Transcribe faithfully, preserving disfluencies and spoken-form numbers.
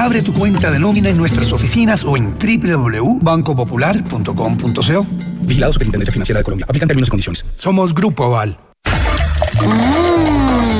Abre tu cuenta de nómina en nuestras oficinas o en doble u doble u doble u punto banco popular punto com punto co. Vigilado Superintendencia Financiera de Colombia. Aplican términos y condiciones. Somos Grupo Aval. Mm.